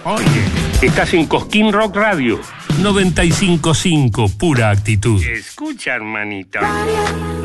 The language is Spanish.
Oye, estás en Cosquín Rock Radio. 95.5, pura actitud. Escucha, hermanita.